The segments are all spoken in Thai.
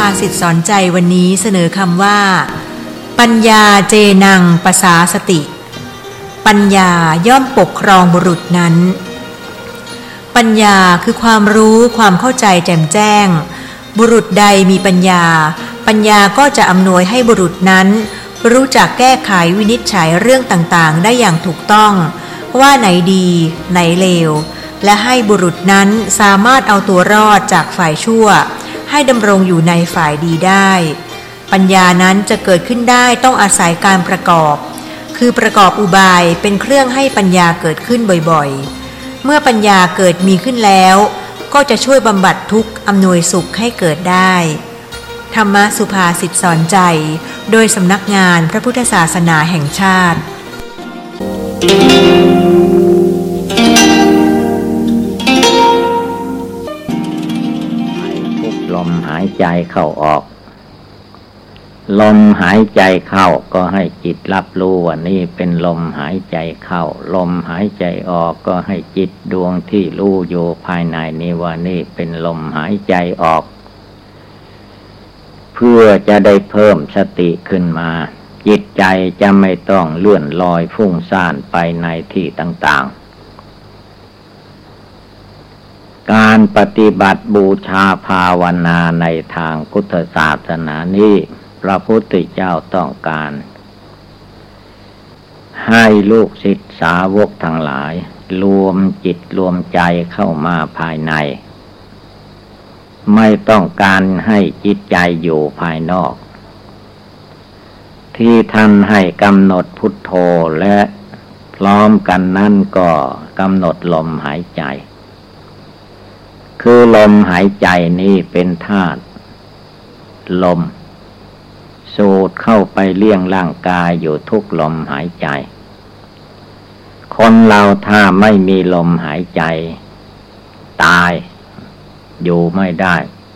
ษิตสอนใจวันนี้เสนอคำว่าปัญญาเจนังปสาสติปัญญาย่อมปกครองบุรุษนั้นปัญญาคือความรู้ความเข้าใจแจ่มแจ้งบุรุษใดมีปัญญาปัญญาก็จะอำนวยให้บุรุษนั้นรู้จักแก้ไขวินิจฉัยเรื่องต่างๆได้อย่างถูกต้องว่าไหนดีไหนเลวและให้บุรุษนั้นสามารถเอาตัวรอดจากฝ่ายชั่วให้ดำรงอยู่ในฝ่ายดีได้ปัญญานั้นจะเกิดขึ้นได้ต้องอาศัยการประกอบคือประกอบอุบายเป็นเครื่องให้ปัญญาเกิดขึ้นบ่อยๆเมื่อปัญญาเกิดมีขึ้นแล้วก็จะช่วยบำบัดทุกข์อำนวยสุขให้เกิดได้ธรรมสุภาษิตสอนใจโดยสำนักงานพระพุทธศาสนาแห่งชาติทุกลมหายใจเข้าออกลมหายใจเข้าก็ให้จิตรับรู้ว่านี่เป็นลมหายใจเข้าลมหายใจออกก็ให้จิตดวงที่รู้อยู่ภายในนี้ว่านี่เป็นลมหายใจออกเพื่อจะได้เพิ่มสติขึ้นมาจิตใจจะไม่ต้องเลื่อนลอยฟุ้งซ่านไปในที่ต่างๆการปฏิบัติบูชาภาวนาในทางพุทธศาสนานี้พระพุทธเจ้าต้องการให้ลูกศิษย์สาวกทั้งหลายรวมจิตรวมใจเข้ามาภายในไม่ต้องการให้จิตใจอยู่ภายนอกที่ท่านให้กำหนดพุทโธและพร้อมกันนั่นก็กำหนดลมหายใจคือลมหายใจนี้เป็นธาตุลมสูดเข้าไปเลี้ยงร่างกายอยู่ทุกลมหายใจคนเราถ้าไม่มีลมหายใจตายอยู่ไม่ได้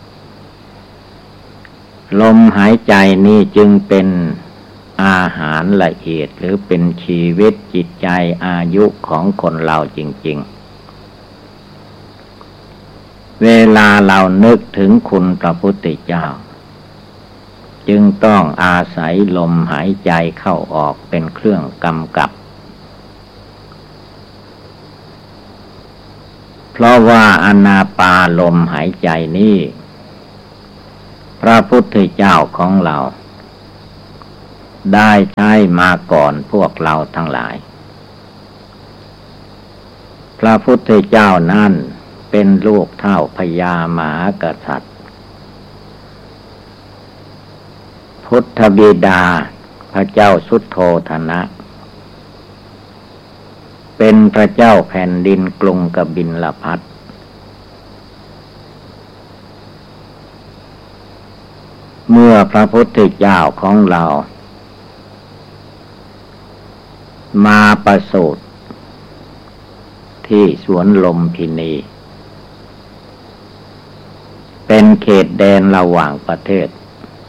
ลมหายใจนี้จึงเป็นอาหารละเอียดหรือเป็นชีวิตจิตใจอายุของคนเราจริงๆเวลาเรานึกถึงคุณพระพุทธเจ้าจึงต้องอาศัยลมหายใจเข้าออกเป็นเครื่องกำกับเพราะว่าอานาปานลมหายใจนี้พระพุทธเจ้าของเราได้ใช้มาก่อนพวกเราทั้งหลายพระพุทธเจ้านั้นเป็นลูกเฒ่าพญามหากษัตริย์พุทธบิดาพระเจ้าสุโธทนะเป็นพระเจ้าแผ่นดินกรุงกบิลพัสดุเมื่อพระพุทธเจ้าของเรามาประสูติที่สวนลมพินีเป็นเขตแดนระหว่างประเทศ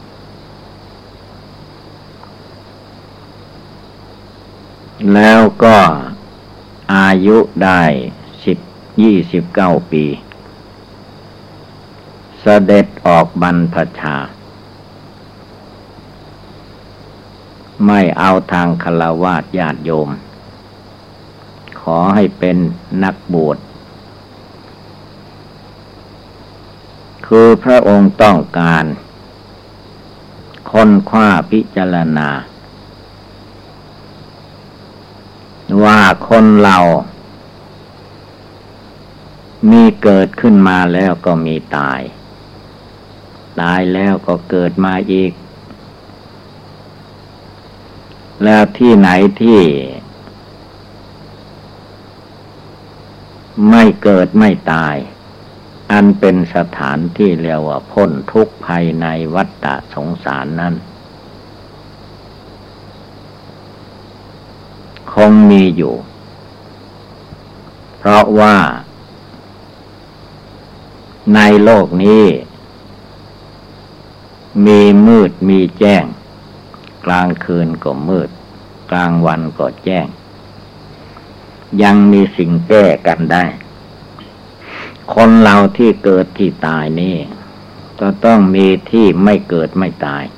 แล้วก็อายุได้29 ปีเสด็จออกบรรพชาไม่เอาทางฆราวาสญาติโยมขอให้เป็นนักบวชคือพระองค์ต้องการค้นคว้าพิจารณาว่าคนเรามีเกิดขึ้นมาแล้วก็มีตายแล้วก็เกิดมาอีกแล้วที่ไหนที่ไม่เกิดไม่ตายอันเป็นสถานที่เรียกว่าพ้นทุกข์ภายในวัฏฏะสงสารนั้นคงมีอยู่เพราะว่าในโลกนี้มีมืดมีแจ้งกลางคืนก็มืดกลางวันก็แจ้งยังมีสิ่งแก้กันได้คนเราที่เกิดที่ตายนี้ก็ต้องมีที่ไม่เกิดไม่ตาย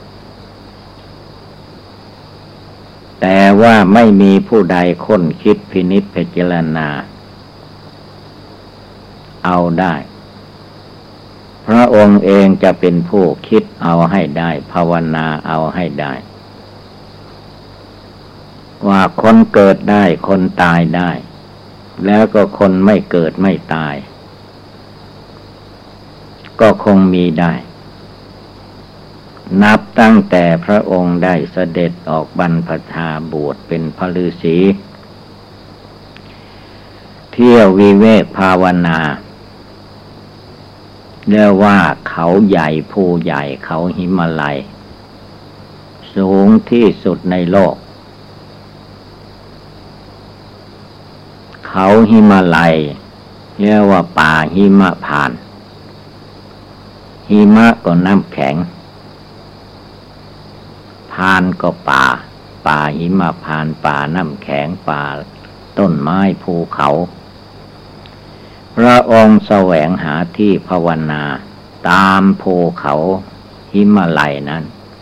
แต่ว่าไม่มีผู้ใดค้นคิดพินิจพิจารณาเอาได้พระองค์เองจะเป็นผู้คิดเอาให้ได้ภาวนาเอาให้ได้ว่าคนเกิดได้คนตายได้แล้วก็คนไม่เกิดไม่ตายก็คงมีได้นับตั้งแต่พระองค์ได้เสด็จออกบรรพชาบวชเป็นพระฤาษีเที่ยววิเวกภาวนาเรียกว่าเขาใหญ่ภูใหญ่เขาหิมาลัยสูงที่สุดในโลกเขาหิมาลัยเรียกว่าป่าหิมะพานต์หิมะก็น้ำแข็งพานก็ป่าหิมะพานต์ป่าน้ำแข็งป่าต้นไม้ภูเขาพระองค์แสวงหาที่ภาวนาตามภูเขาหิมาลัยนั้น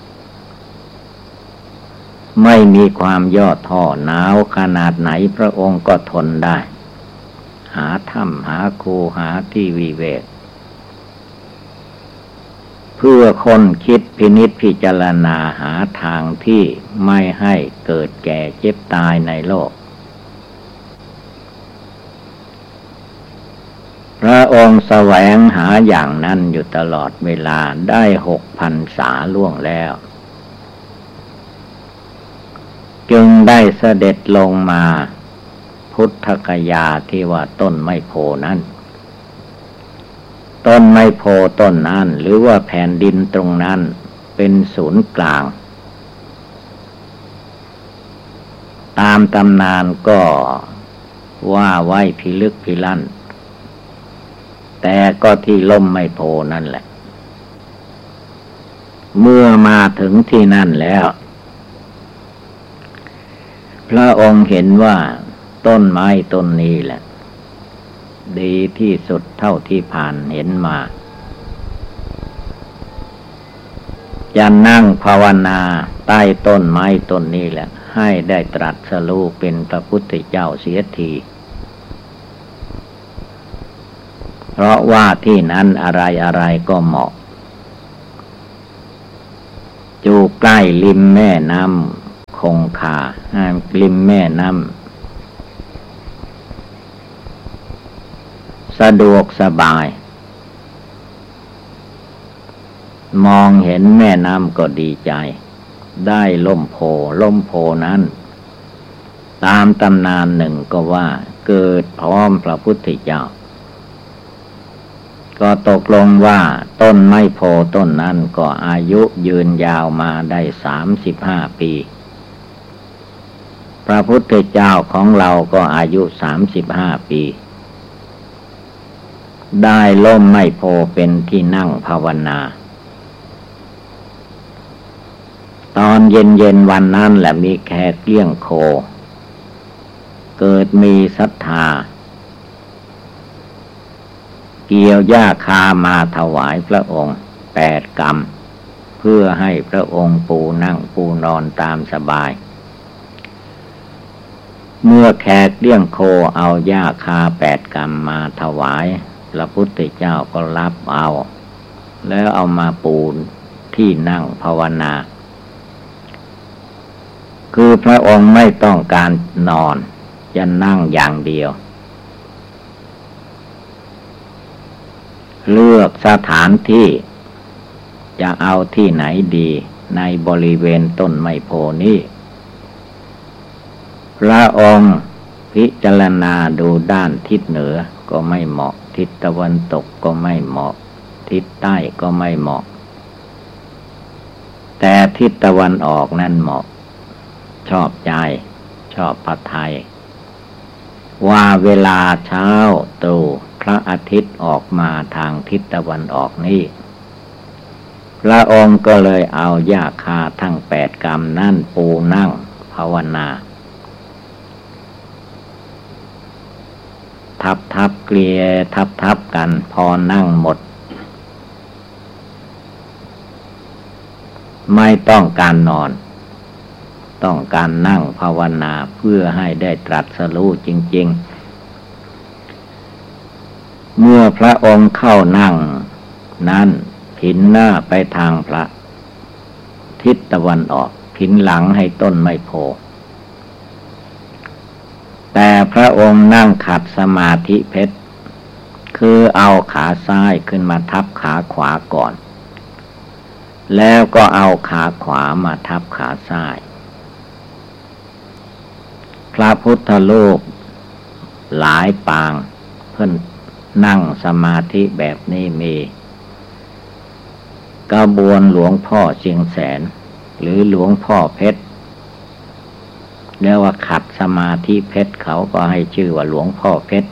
ไม่มีความย่อท้อหนาวขนาดไหนพระองค์ก็ทนได้หาถ้ำหาคูหาที่วิเวกเพื่อคนคิดพินิจพิจารณาหาทางที่ไม่ให้เกิดแก่เจ็บตายในโลกพระองค์แสวงหาอย่างนั้นอยู่ตลอดเวลาได้6 พรรษาล่วงแล้วจึงได้เสด็จลงมาพุทธคยาที่ว่าต้นไมโพนั้นต้นไมโพต้นนั้นหรือว่าแผ่นดินตรงนั้นเป็นศูนย์กลางตามตำนานก็ว่าไว้พิลึกพิลั่นแต่ก็ที่ล่มไมโพนั่นแหละเมื่อมาถึงที่นั่นแล้วพระองค์เห็นว่าต้นไม้ต้นนี้แหละดีที่สุดเท่าที่ผ่านเห็นมาจะนั่งภาวนาใต้ต้นไม้ต้นนี้แหละให้ได้ตรัสรู้เป็นพระพุทธเจ้าเสียทีเพราะว่าที่นั้นอะไรก็เหมาะอยู่ใกล้ริมแม่น้ำคงคาริมแม่น้ำสะดวกสบายมองเห็นแม่น้ำก็ดีใจได้ล่มโพนั้นตามตำนานหนึ่งก็ว่าเกิดพร้อมพระพุทธเจ้าก็ตกลงว่าต้นไม้โพต้นนั้นก็อายุยืนยาวมาได้35 ปีพระพุทธเจ้าของเราก็อายุ35 ปีได้ล่มไม้โพเป็นที่นั่งภาวนาตอนเย็นวันนั้นแหละมีแขกเลี้ยงโคเกิดมีศรัทธาเกี่ยวหญ้าคามาถวายพระองค์8 กรัมเพื่อให้พระองค์ปูนั่งปูนอนตามสบายเมื่อแขกเลี้ยงโคเอาหญ้าคา8 กรัมมาถวายพระพุทธเจ้าก็รับเอาแล้วเอามาปูที่นั่งภาวนาคือพระองค์ไม่ต้องการนอนจะนั่งอย่างเดียวเลือกสถานที่จะเอาที่ไหนดีในบริเวณต้นไมโพนี้พระองค์พิจารณาดูด้านทิศเหนือก็ไม่เหมาะทิศตะวันตกก็ไม่เหมาะทิศใต้ก็ไม่เหมาะแต่ทิศตะวันออกนั่นเหมาะชอบใจชอบพระทัยว่าเวลาเช้าตรู่พระอาทิตย์ออกมาทางทิศตะวันออกนี้พระองค์ก็เลยเอาหญ้าคาทั้ง8 กรัมนั่นปูนั่งภาวนาทับเกลียทับกันพอนั่งหมดไม่ต้องการนอนต้องการนั่งภาวนาเพื่อให้ได้ตรัสรู้จริงๆเมื่อพระองค์เข้านั่งนั้นผินหน้าไปทางพระทิศตะวันออกผินหลังให้ต้นไมโพธิ์แต่พระองค์นั่งขัดสมาธิเพชรคือเอาขาซ้ายขึ้นมาทับขาขวาก่อนแล้วก็เอาขาขวามาทับขาซ้ายพระพุทธรูปหลายปางเพิ่นนั่งสมาธิแบบนี้มีกระบวนหลวงพ่อเชียงแสนหรือหลวงพ่อเพชรเรียกว่าขัดสมาธิเพชรเขาก็ให้ชื่อว่าหลวงพ่อเพชร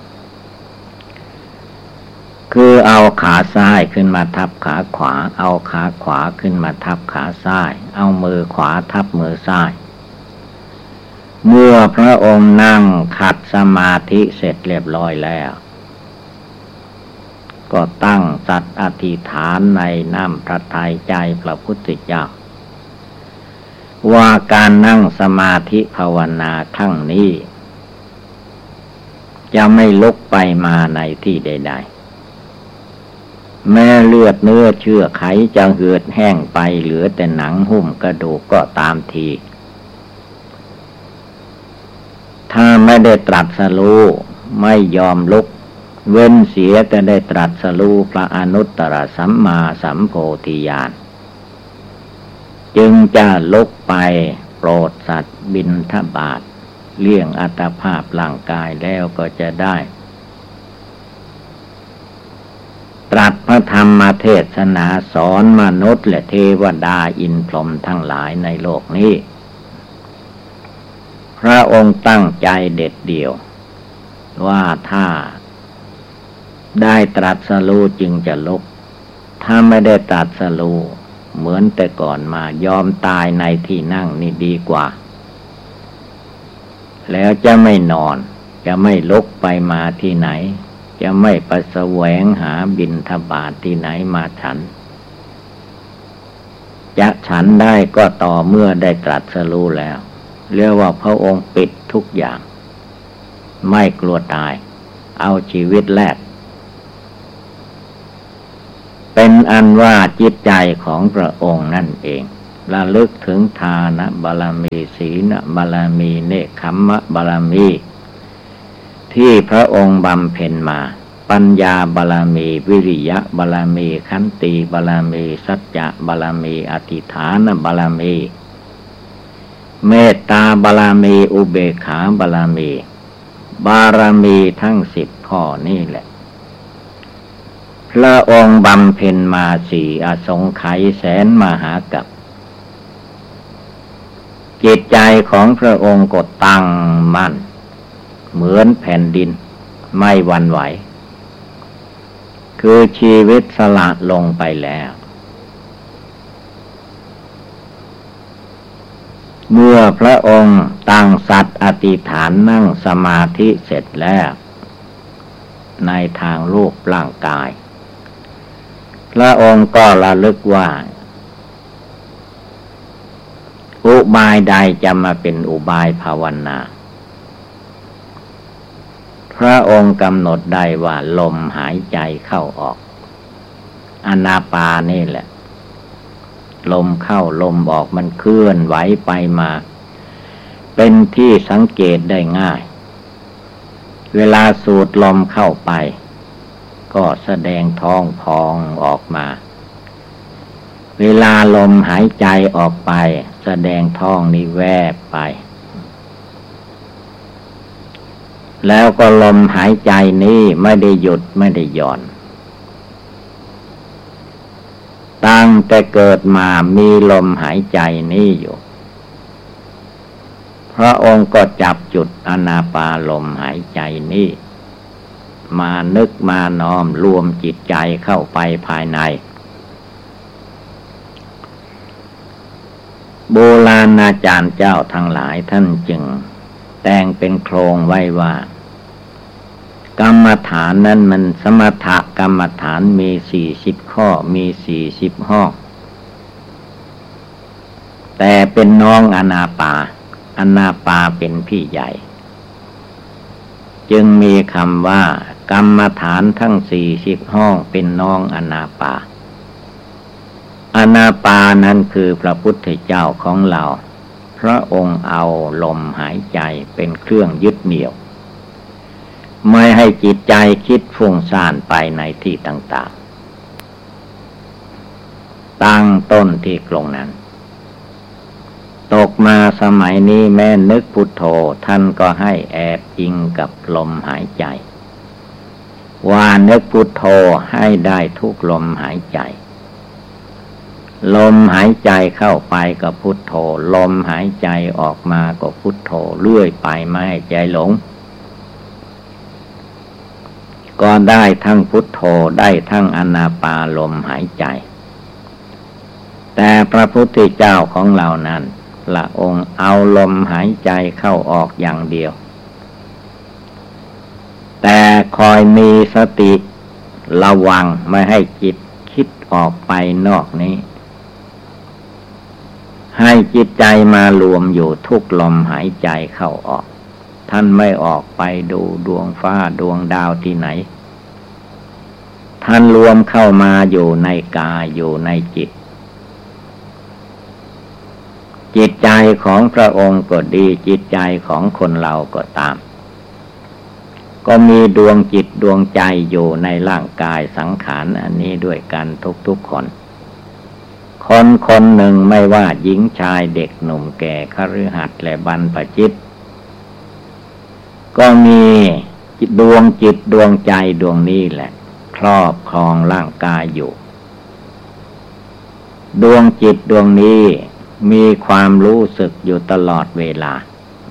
คือเอาขาซ้ายขึ้นมาทับขาขวาเอาขาขวาขึ้นมาทับขาซ้ายเอามือขวาทับมือซ้ายเมื่อพระองค์นั่งขัดสมาธิเสร็จเรียบร้อยแล้วก็ตั้งสัตย์อธิษฐานในน้ำพระทัยใจพระพุทธเจ้าว่าการนั่งสมาธิภาวนาครั้งนี้จะไม่ลุกไปมาในที่ใดๆแม้เลือดเนื้อเชื่อไขจะเหือดแห้งไปเหลือแต่หนังหุ้มกระดูกก็ตามทีถ้าไม่ได้ตรัสรู้ไม่ยอมลุกเว้นเสียแต่ได้ตรัสรู้พระอนุตตรสัมมาสัมโพธิญาณจึงจะลุกไปโปรดสัตว์บิณฑบาตเลี้ยงอัตภาพร่างกายแล้วก็จะได้ตรัสพระธรรมเทศนาสอนมนุษย์และเทวดาอินทร์พรหมทั้งหลายในโลกนี้พระองค์ตั้งใจเด็ดเดี่ยวว่าถ้าได้ตรัสรู้จึงจะลุกถ้าไม่ได้ตรัสรู้เหมือนแต่ก่อนมายอมตายในที่นั่งนี่ดีกว่าแล้วจะไม่นอนจะไม่ลุกไปมาที่ไหนจะไม่ไปแสวงหาบิณฑบาตที่ไหนมาฉันจะฉันได้ก็ต่อเมื่อได้ตรัสรู้แล้วเรียกว่าพระองค์ปิดทุกอย่างไม่กลัวตายเอาชีวิตแลกเป็นอันว่าจิตใจของพระองค์นั่นเองระลึกถึงทานบารมีศีลบารมีเนกขัมมะบารมีที่พระองค์บำเพ็ญมาปัญญาบารมีวิริยะบารมีขันติบารมีสัจจะบารมีอธิษฐานบารมีเมตตาบารมีอุเบกขาบารมีบารมีทั้ง10ข้อนี่แหละพระองค์บำเพ็ญมา4อสงไขยแสนมหากัปจิตใจของพระองค์ก็ตั้งมั่นเหมือนแผ่นดินไม่หวั่นไหวคือชีวิตสละลงไปแล้วเมื่อพระองค์ตั้งสัตย์อธิษฐานนั่งสมาธิเสร็จแล้วในทางรูปร่างกายพระองค์ก็ระลึกว่าอุบายใดจะมาเป็นอุบายภาวนาพระองค์กำหนดได้ว่าลมหายใจเข้าออกอานาปานนี่แหละลมเข้าลมออกมันเคลื่อนไหวไปมาเป็นที่สังเกตได้ง่ายเวลาสูดลมเข้าไปก็แสดงท้องพองออกมาเวลาลมหายใจออกไปแสดงท้องนี้แวบไปแล้วก็ลมหายใจนี้ไม่ได้หยุดไม่ได้หย่อนตั้งแต่เกิดมามีลมหายใจนี้อยู่พระองค์ก็จับจุดอานาปานลมหายใจนี้มานึกมาน้อมรวมจิตใจเข้าไปภายในโบราณอาจารย์เจ้าทั้งหลายท่านจึงแต่งเป็นโครงไว้ว่ากรรมฐานนั้นมันสมถกรรมฐานมี40ข้อมี40ห้องแต่เป็นน้องอนาปาอนาปาเป็นพี่ใหญ่จึงมีคำว่ากรรมฐานทั้ง40ห้องเป็นน้องอนาปาอนาปานั้นคือพระพุทธเจ้าของเราพระองค์เอาลมหายใจเป็นเครื่องยึดเหนี่ยวไม่ให้จิตใจคิดฟุ้งซ่านไปในที่ต่างๆตั้งต้นที่ตรงนั้นตกมาสมัยนี้แม้นึกพุทโธท่านก็ให้แอบอิงกับลมหายใจว่านึกพุทโธให้ได้ทุกลมหายใจลมหายใจเข้าไปก็พุทโธลมหายใจออกมาก็พุทโธเรื่อยไปไม่ให้ใจหลงก็ได้ทั้งพุทโธได้ทั้งอานาปานลมหายใจแต่พระพุทธเจ้าของเรานั้นพระองค์เอาลมหายใจเข้าออกอย่างเดียวแต่คอยมีสติระวังไม่ให้จิตคิดออกไปนอกนี้ให้จิตใจมารวมอยู่ทุกลมหายใจเข้าออกท่านไม่ออกไปดูดวงฟ้าดวงดาวที่ไหนท่านรวมเข้ามาอยู่ในกายอยู่ในจิตจิตใจของพระองค์ก็ดีจิตใจของคนเราก็ตามก็มีดวงจิตดวงใจอยู่ในร่างกายสังขารอันนี้ด้วยกันทุกๆคนคนหนึ่งไม่ว่าหญิงชายเด็กหนุ่มแก่คฤหัสถ์และบรรพชิตก็มีดวงจิตดวงใจดวงนี้แหละครอบครองร่างกายอยู่ดวงจิตดวงนี้มีความรู้สึกอยู่ตลอดเวลา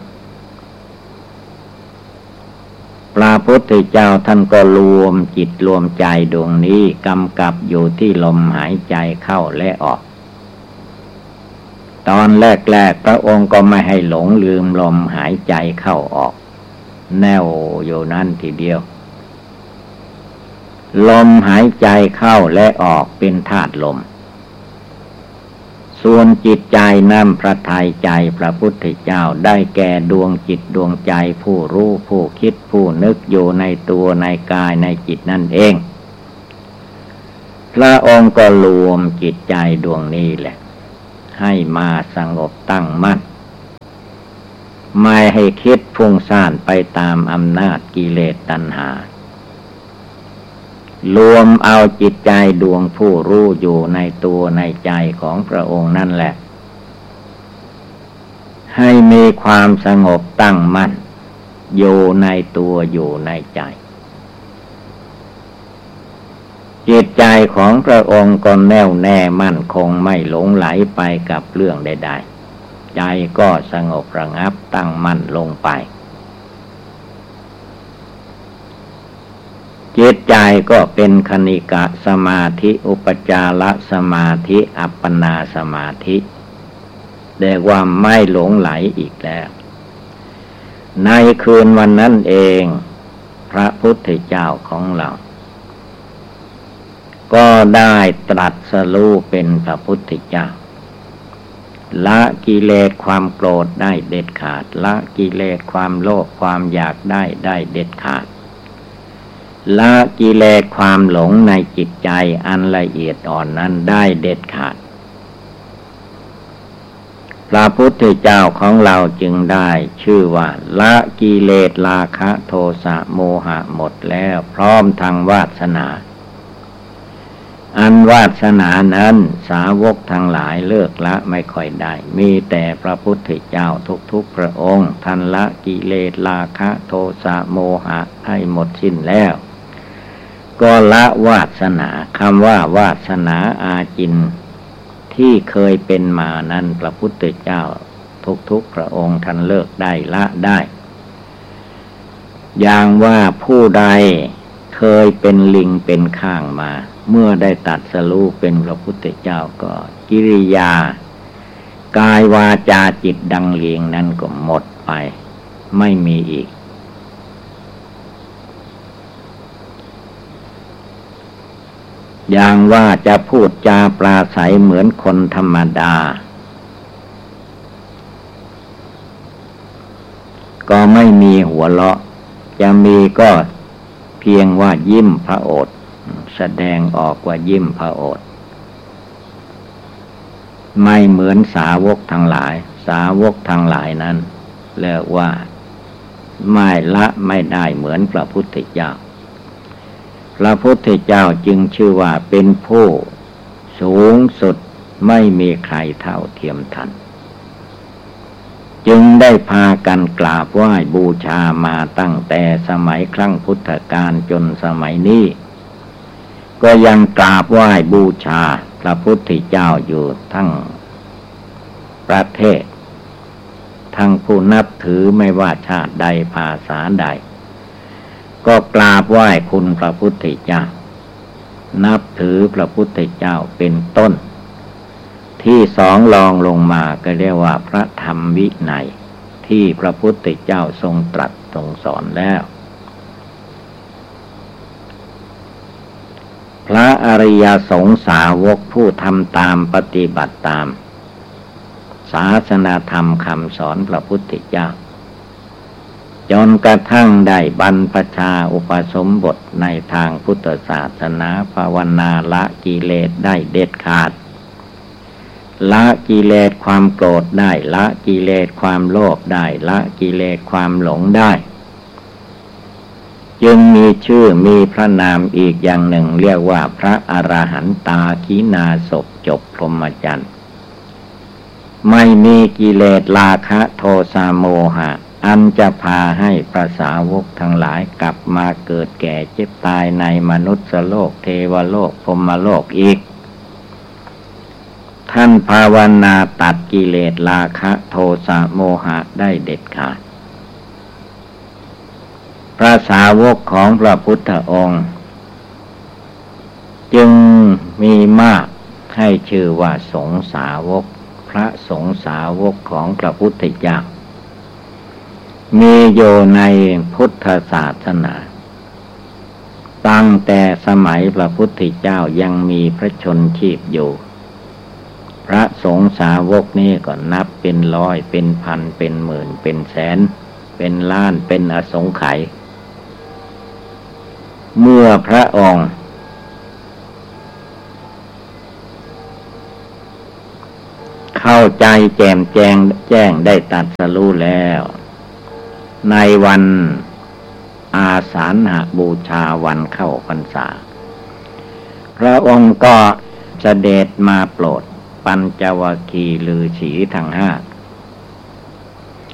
พระพุทธเจ้าท่านก็รวมจิตรวมใจดวงนี้กำกับอยู่ที่ลมหายใจเข้าและออกตอนแรกพระองค์ก็ไม่ให้หลงลืมลมหายใจเข้าออกแน่วอยู่นั่นทีเดียวลมหายใจเข้าและออกเป็นธาตุลมส่วนจิตใจนั่นพระทัยใจพระพุทธเจ้าได้แก่ดวงจิตดวงใจผู้รู้ผู้คิดผู้นึกอยู่ในตัวในกายในจิตนั่นเองพระองค์ก็รวมจิตใจดวงนี้แหละให้มาสงบตั้งมั่นไม่ให้คิดฟุ้งซ่านไปตามอำนาจกิเลสตัณหารวมเอาจิตใจดวงผู้รู้อยู่ในตัวในใจของพระองค์นั่นแหละให้มีความสงบตั้งมั่นอยู่ในตัวอยู่ในใจจิตใจของพระองค์ก็แน่วแน่มั่นคงไม่หลงไหลไปกับเรื่องใดๆใจก็สงบระงับตั้งมั่นลงไปจิตใจก็เป็นคณิกะสมาธิอุปจารสมาธิอัปปนาสมาธิเรียกว่าไม่หลงไหลอีกแล้วในคืนวันนั้นเองพระพุทธเจ้าของเราก็ได้ตรัสรู้เป็นพระพุทธเจ้าละกิเลสความโกรธได้เด็ดขาดละกิเลสความโลภความอยากได้เด็ดขาดละกิเลสความหลงในจิตใจอันละเอียดอ่อนนั้นได้เด็ดขาดพระพุทธเจ้าของเราจึงได้ชื่อว่าละกิเลสราคะโทสะโมหะหมดแล้วพร้อมทางวาสนาอันวาสนานั้นสาวกทั้งหลายเลิกละไม่ค่อยได้มีแต่พระพุทธเจ้าทุกๆพระองค์ท่านละกิเลสราคะโทสะโมหะให้หมดสิ้นแล้วก็ละวาสนาคำว่าวาสนาอาจินที่เคยเป็นมานั้นพระพุทธเจ้าทุกๆพระองค์ท่านเลิกได้ละได้อย่างว่าผู้ใดเคยเป็นลิงเป็นข้างมาเมื่อได้ตรัสรู้เป็นพระพุทธเจ้าก็กิริยากายวาจาจิตดังลิงนั้นก็หมดไปไม่มีอีกอย่างว่าจะพูดจาปราศัยเหมือนคนธรรมดาก็ไม่มีหัวเราะจะมีก็เพียงว่ายิ้มพระโอษฐ์แสดงออกว่ายิ้มพระโอษฐ์ไม่เหมือนสาวกทั้งหลายสาวกทั้งหลายนั้นเรียกว่าไม่ละไม่ได้เหมือนพระพุทธเจ้าพระพุทธเจ้าจึงชื่อว่าเป็นผู้สูงสุดไม่มีใครเท่าเทียมทันจึงได้พากันกราบไหว้บูชามาตั้งแต่สมัยครั้งพุทธกาลจนสมัยนี้ก็ยังกราบไหว้บูชาพระพุทธเจ้าอยู่ทั้งประเทศทั้งผู้นับถือไม่ว่าชาติใดภาษาใดก็กราบไหว้คุณพระพุทธเจ้านับถือพระพุทธเจ้าเป็นต้นที่สองรองลงมาก็เรียกว่าพระธรรมวินัยที่พระพุทธเจ้าทรงตรัสทรงสอนแล้วพระอริยสงสาวกผู้ทำตามปฏิบัติตามศาสนาธรรมคำสอนพระพุทธเจ้าจนกระทั่งได้บรรพชาอุปสมบทในทางพุทธศาสนาภาวนาละกิเลสได้เด็ดขาดละกิเลสความโกรธได้ละกิเลสความโลภได้ละกิเลสความหลงได้จึงมีชื่อมีพระนามอีกอย่างหนึ่งเรียกว่าพระอรหันตาขีณาสพจบพรหมจรรย์ไม่มีกิเลสราคะโทสะโมหะอันจะพาให้พระสาวกทั้งหลายกลับมาเกิดแก่เจ็บตายในมนุษย์โลกเทวโลกพรหมโลกอีกท่านภาวนาตัดกิเลสราคะโทสะโมหะได้เด็ดขาดพระสาวกของพระพุทธองค์จึงมีมากให้ชื่อว่าสงฆ์สาวกพระสงฆ์สาวกของพระพุทธเจ้ามีอยู่ในพุทธศาสนาตั้งแต่สมัยพระพุทธเจ้ายังมีพระชนชีพอยู่พระสงฆ์สาวกนี้ก็นับเป็นร้อยเป็นพันเป็นหมื่นเป็นแสนเป็นล้านเป็นอสงไขยเมื่อพระองค์เข้าใจแจ่มแจ้งได้ตรัสรู้แล้วในวันอาสาฬหบูชาวันเข้าพรรษาพระองค์ก็เสด็จมาโปรดปัญจวัคคีย์ฤาษีทั้งห้า